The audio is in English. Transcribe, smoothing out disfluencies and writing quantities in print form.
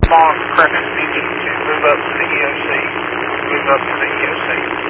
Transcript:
Lamont Crevice, needed to move up to the EOC. Move up to the EOC.